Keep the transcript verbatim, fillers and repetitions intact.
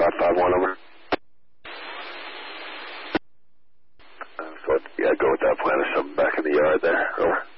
five five one, over. Uh, so, yeah, go with that plan of something back in the yard there, over.